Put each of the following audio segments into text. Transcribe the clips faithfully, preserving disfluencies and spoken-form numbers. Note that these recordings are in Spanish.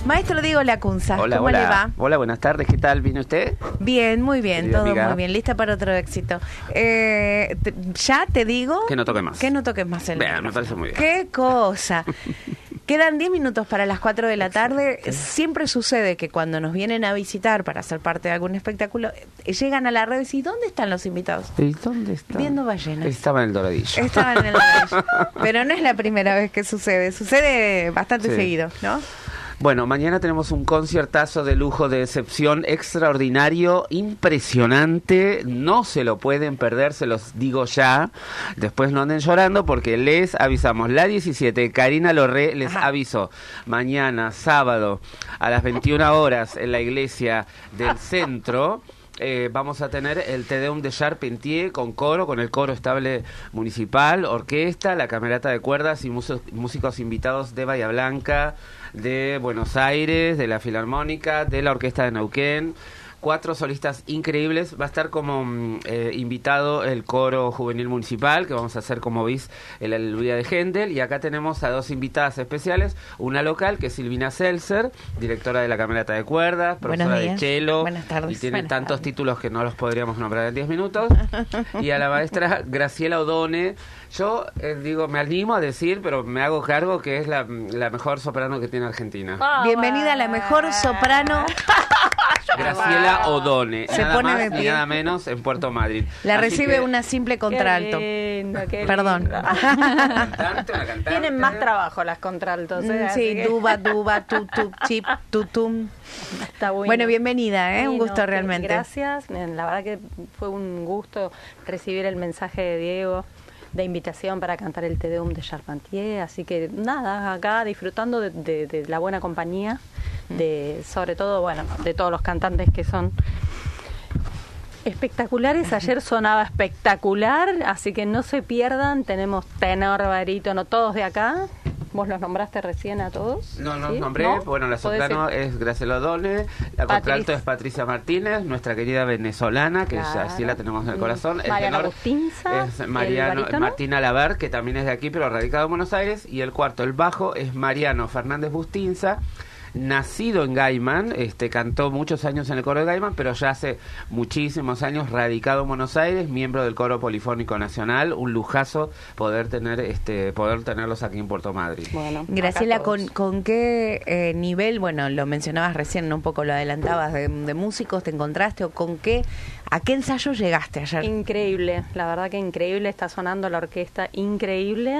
Maestro Diego Lacunza, hola, ¿cómo hola. le va? Hola, buenas tardes, ¿qué tal? ¿Viene usted? Bien, muy bien, Querida todo amiga. muy bien. Lista para otro éxito. Eh, te- ya te digo... Que no toque más. Que no toques más el Bien, me micrófono. parece muy bien. ¡Qué cosa! Quedan diez minutos para las cuatro de la tarde. Siempre sucede que cuando nos vienen a visitar para ser parte de algún espectáculo, eh, llegan a la red y dicen, ¿dónde están los invitados? ¿Y dónde está? Viendo ballenas. Estaba en el Doradillo. Estaban en el Doradillo. Pero no es la primera vez que sucede. Sucede bastante Sí. seguido, ¿no? Bueno, mañana tenemos un conciertazo de lujo, de excepción, extraordinario, impresionante. No se lo pueden perder, se los digo ya. Después no anden llorando porque les avisamos. La diecisiete, Karina Lorré les Ajá. avisó. Mañana, sábado, a las veintiuna horas, en la iglesia del centro... Eh, vamos a tener el Te Deum de Charpentier con coro, con el coro estable municipal, orquesta, la camerata de cuerdas y músicos, músicos invitados de Bahía Blanca, de Buenos Aires, de la Filarmónica, de la Orquesta de Neuquén. Cuatro solistas increíbles. Va a estar como mm, eh, invitado el coro juvenil municipal, que vamos a hacer como bis el Aleluya de Händel. Y acá tenemos a dos invitadas especiales. Una local, que es Silvina Seltzer, directora de la Camerata de Cuerdas, profesora Buenos de días. cello. Buenas tardes. Y tiene Buenas tantos tardes. títulos que no los podríamos nombrar en diez minutos. Y a la maestra Graciela Odone. Yo eh, digo, me animo a decir, pero me hago cargo que es la, la mejor soprano que tiene Argentina. Ah, Bienvenida a la mejor soprano. Graciela Odone, Se nada pone más de ni pie. nada menos en Puerto Madryn. La Así recibe que- una simple contralto. Qué lindo, qué Perdón. lindo. Cantante, una cantante. Tienen más trabajo las contraltos. ¿eh? Mm, Así Sí, que duba, duba, tu, tu, chip, tu, tum. está bueno. Bueno, bienvenida, ¿eh? Un Sí, gusto no, que- realmente. Gracias. La verdad que fue un gusto recibir el mensaje de Diego de invitación para cantar el Te Deum de Charpentier. Así que nada, acá disfrutando de, de- de la buena compañía, de sobre todo, bueno, de todos los cantantes que son espectaculares. Ayer sonaba espectacular, así que no se pierdan. Tenemos tenor, barítono, todos de acá. ¿Vos los nombraste recién a todos? No, no ¿Sí? nombré. ¿No? Bueno, la ¿Podés soprano decir? es Graciela Odone, la contralto Patricia. es Patricia Martínez, nuestra querida venezolana, que ya Claro. así la tenemos en el Mm. corazón. El Mariano tenor Bustinza, es el Mariano, barítono. Martina Lavar, que también es de aquí, pero radicado en Buenos Aires. Y el cuarto, el bajo, es Mariano Fernández Bustinza, nacido en Gaiman, este, cantó muchos años en el coro de Gaiman, pero ya hace muchísimos años radicado en Buenos Aires, miembro del Coro Polifónico Nacional. Un lujazo poder tener, este, poder tenerlos aquí en Puerto Madryn. Bueno, Graciela, acá ¿con, todos. con qué eh, nivel, bueno, lo mencionabas recién, ¿no? Un poco lo adelantabas, de, de músicos te encontraste o con qué, a qué ensayo llegaste ayer? Increíble, la verdad que increíble, está sonando la orquesta, increíble.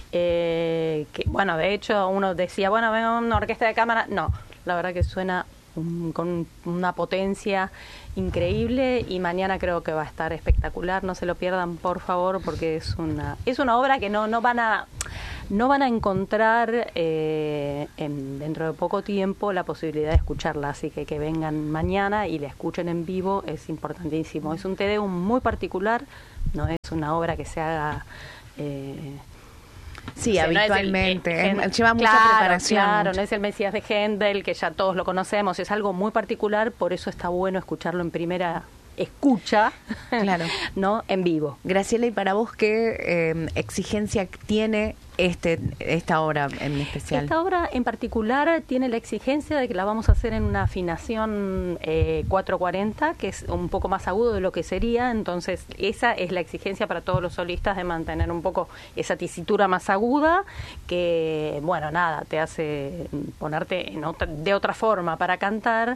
Eh, que, bueno, de hecho uno decía, bueno, venga una orquesta de cámara. No, la verdad que suena um, con una potencia increíble y mañana creo que va a estar espectacular. No se lo pierdan, por favor, porque es una es una obra que no no van a no van a encontrar eh, en, dentro de poco tiempo la posibilidad de escucharla, así que que vengan mañana y la escuchen en vivo es importantísimo. Es un Te Deum muy particular, no es una obra que se haga eh, Sí, o sea, no es el- habitualmente, el- es- lleva mucha claro, preparación. Claro, mucho. no es el Mesías de Händel, que ya todos lo conocemos, es algo muy particular, por eso está bueno escucharlo en primera escucha, Claro. ¿no? En vivo. Graciela, ¿y para vos qué eh, exigencia tiene este esta obra en especial? Esta obra en particular tiene la exigencia de que la vamos a hacer en una afinación eh, cuatro cuarenta, que es un poco más agudo de lo que sería, entonces esa es la exigencia para todos los solistas, de mantener un poco esa tesitura más aguda, que, bueno, nada, te hace ponerte en otra, de otra forma para cantar,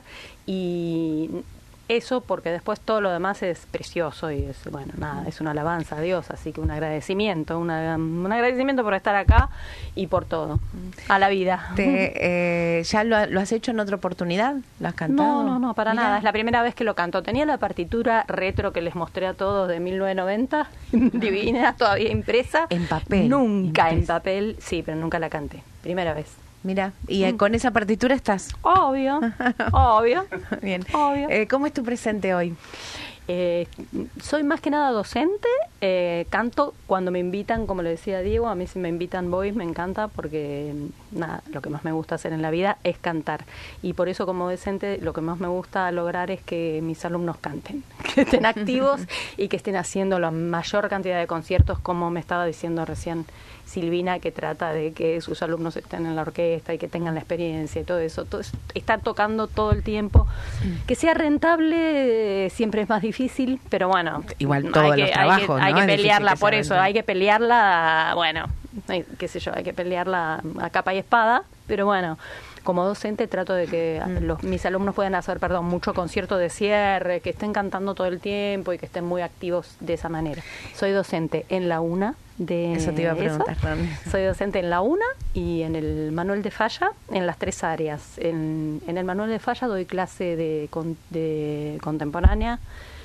y eso porque después todo lo demás es precioso y es, bueno, nada, es una alabanza a Dios, así que un agradecimiento, una, un agradecimiento por estar acá y por todo, a la vida. Te, eh, ¿Ya lo, ha- lo has hecho en otra oportunidad? ¿Lo has cantado? No, no, no, para Mirá. nada, es la primera vez que lo canto. Tenía la partitura retro que les mostré a todos de mil novecientos noventa, divina, todavía impresa. En papel, Nunca en impresa. papel, sí, pero nunca la canté, primera vez. Mira, y eh, con esa partitura estás. Obvio, obvio. Bien. Obvio. Eh, ¿Cómo es tu presente hoy? Eh, soy más que nada docente Eh, canto cuando me invitan, como le decía Diego, a mí si me invitan voy, me encanta porque nada, lo que más me gusta hacer en la vida es cantar, y por eso como docente lo que más me gusta lograr es que mis alumnos canten, que estén activos y que estén haciendo la mayor cantidad de conciertos, como me estaba diciendo recién Silvina, que trata de que sus alumnos estén en la orquesta y que tengan la experiencia y todo eso, todo eso, estar tocando todo el tiempo, que sea rentable eh, siempre es más difícil, pero bueno, igual todos hay los que, trabajos, hay que, ¿no? hay que pelearla, que por eso, rentable. hay que pelearla, bueno, hay, qué sé yo, hay que pelearla a capa y espada, pero bueno, como docente trato de que Mm. los, mis alumnos puedan hacer, perdón, mucho concierto de cierre, que estén cantando todo el tiempo y que estén muy activos de esa manera. Soy docente en la UNA de Eso te iba a preguntar, eso. Ron. Soy docente en la UNA y en el Manuel de Falla, en las tres áreas. En, en el Manuel de Falla doy clase de, con- de contemporánea,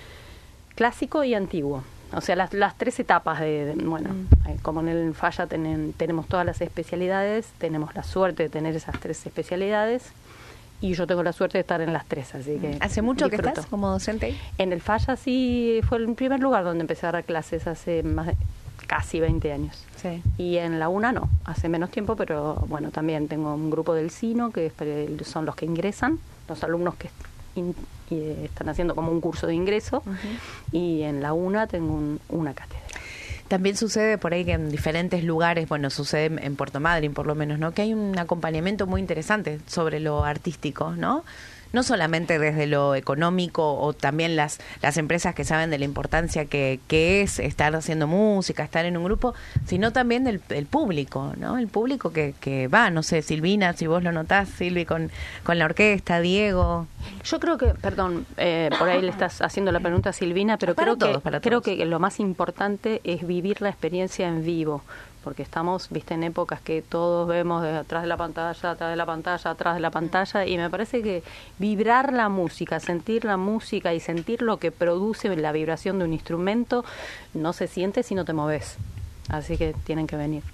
clásico y antiguo. O sea, las, las tres etapas de, de- bueno, Mm. eh, como en el Falla tenen- tenemos todas las especialidades, tenemos la suerte de tener esas tres especialidades y yo tengo la suerte de estar en las tres, así que ¿Hace mucho que disfruto. estás como docente ahí? En el Falla sí fue el primer lugar donde empecé a dar clases hace más de casi veinte años. Sí. Y en la UNA no, hace menos tiempo, pero bueno, también tengo un grupo del SINO, que es para- son los que ingresan, los alumnos que in- y, eh, están haciendo como un curso de ingreso, y en la UNA tengo un- una cátedra. También sucede por ahí que en diferentes lugares, bueno, sucede en- en Puerto Madryn por lo menos, ¿no? Que hay un acompañamiento muy interesante sobre lo artístico, ¿no? No solamente desde lo económico o también las, las empresas que saben de la importancia que, que es estar haciendo música, estar en un grupo, sino también del el público, ¿no? El público que, que va, no sé, Silvina, si vos lo notás, Silvi, con, con la orquesta, Diego. Yo creo que, perdón, eh, por ahí le estás haciendo la pregunta a Silvina, pero Para creo todos, que para creo todos. que lo más importante es vivir la experiencia en vivo, porque estamos, viste, en épocas que todos vemos de atrás de la pantalla, atrás de la pantalla, atrás de la pantalla, y me parece que vibrar la música, sentir la música y sentir lo que produce la vibración de un instrumento, no se siente si no te moves. Así que tienen que venir.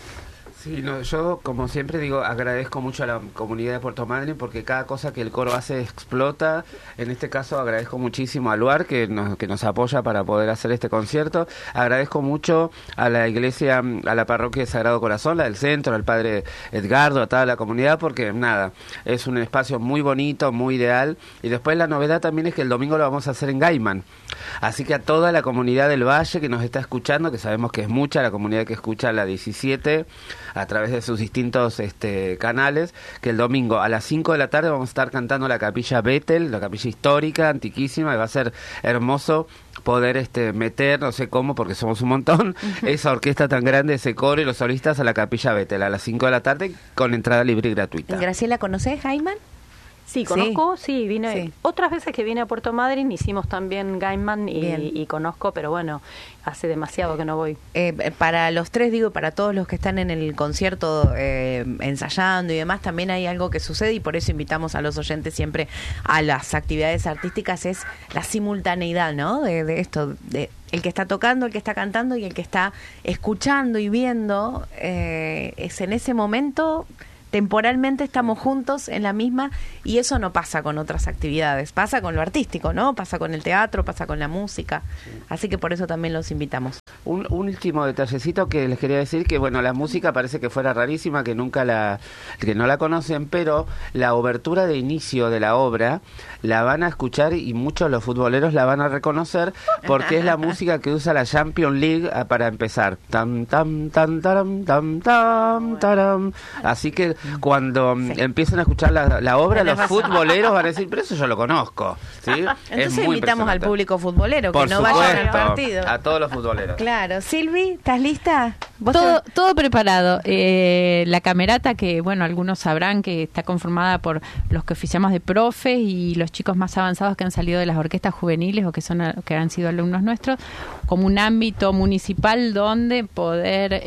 Sí, no, yo como siempre digo, agradezco mucho a la comunidad de Puerto Madryn porque cada cosa que el coro hace explota. En este caso agradezco muchísimo a Luar que nos, que nos apoya para poder hacer este concierto. Agradezco mucho a la iglesia, a la parroquia de Sagrado Corazón, la del centro, al padre Edgardo, a toda la comunidad, porque nada, es un espacio muy bonito, muy ideal. Y después la novedad también es que el domingo lo vamos a hacer en Gaiman. Así que a toda la comunidad del Valle que nos está escuchando, que sabemos que es mucha, la comunidad que escucha la diecisiete a través de sus distintos este, canales, que el domingo a las cinco de la tarde vamos a estar cantando la capilla Bethel, la capilla histórica, antiquísima, y va a ser hermoso poder este meter, no sé cómo, porque somos un montón, esa orquesta tan grande, ese coro y los solistas a la capilla Bethel a las cinco de la tarde con entrada libre y gratuita. Graciela, ¿conocés, Jaiman? Sí, conozco, sí, vine Sí. otras veces que vine a Puerto Madryn, hicimos también Gaiman y, Bien. y conozco, pero bueno, hace demasiado que no voy. Eh, para los tres, digo, para todos los que están en el concierto eh, ensayando y demás, también hay algo que sucede y por eso invitamos a los oyentes siempre a las actividades artísticas, es la simultaneidad, ¿no? De, de esto, de el que está tocando, el que está cantando y el que está escuchando y viendo, eh, es en ese momento... temporalmente estamos juntos en la misma y eso no pasa con otras actividades, pasa con lo artístico, ¿no? Pasa con el teatro, pasa con la música, así que por eso también los invitamos. Un, un último detallecito que les quería decir, que bueno, la música parece que fuera rarísima, que nunca la, que no la conocen, pero la obertura de inicio de la obra la van a escuchar y muchos de los futboleros la van a reconocer porque es la música que usa la Champions League ah, para empezar. Tam, tam, tam, taram, tam, tam, taram. Así que cuando mm, Sí. empiecen a escuchar la, la obra, Tenés los razón. futboleros van a decir, pero eso yo lo conozco. ¿Sí? Es Entonces muy invitamos al impresionante. público futbolero que Por no vayan al supuesto, partido. a todos los futboleros. Claro, Silvi, ¿estás lista? ¿Vos Todo, te- todo preparado. Eh, la camerata, que bueno, algunos sabrán que está conformada por los que oficiamos de profes y los chicos más avanzados que han salido de las orquestas juveniles o que son a- que han sido alumnos nuestros, como un ámbito municipal donde poder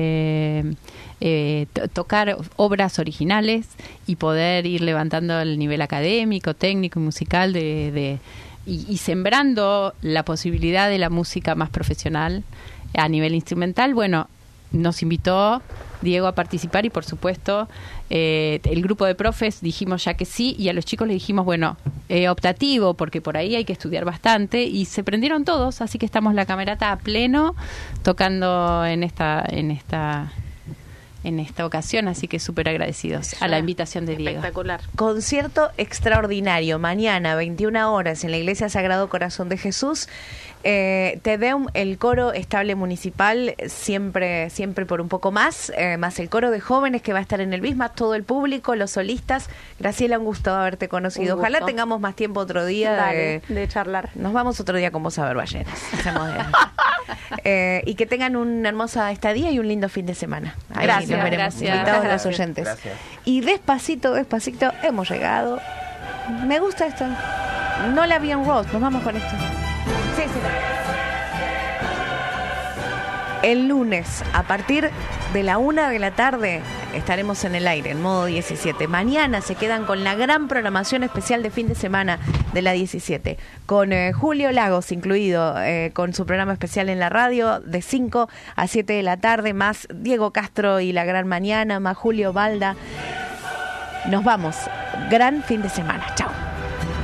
eh, eh, to- tocar obras originales y poder ir levantando el nivel académico, técnico y musical de, de y, y sembrando la posibilidad de la música más profesional a nivel instrumental. Bueno, nos invitó Diego a participar y por supuesto eh, el grupo de profes dijimos ya que sí, y a los chicos les dijimos, bueno, eh, optativo, porque por ahí hay que estudiar bastante, y se prendieron todos, así que estamos la camerata a pleno tocando en esta en esta en esta ocasión, así que súper agradecidos a la invitación de Diego. Espectacular. Concierto extraordinario, mañana, veintiuna horas, en la Iglesia Sagrado Corazón de Jesús. Eh, Te Deum, el coro estable municipal, siempre siempre por un poco más, eh, más el coro de jóvenes que va a estar en el Bisma, todo el público, los solistas. Graciela, un gusto haberte conocido. Un Ojalá gusto. tengamos más tiempo otro día. Dale, de, de charlar. Nos vamos otro día con vos a ver ballenas. Hacemos de- eh, y que tengan una hermosa estadía y un lindo fin de semana. Ahí Gracias, nos veremos. gracias. Invitados Gracias. los oyentes. Gracias. Y despacito, despacito, hemos llegado. Me gusta esto. No la vi en Rose. Nos vamos con esto. Sí, sí. El lunes, a partir de la una de la tarde, estaremos en el aire, en modo diecisiete. Mañana se quedan con la gran programación especial de fin de semana de la diecisiete, con eh, Julio Lagos incluido, eh, con su programa especial en la radio, de cinco a siete de la tarde, más Diego Castro y La Gran Mañana, más Julio Balda. Nos vamos. Gran fin de semana. Chao.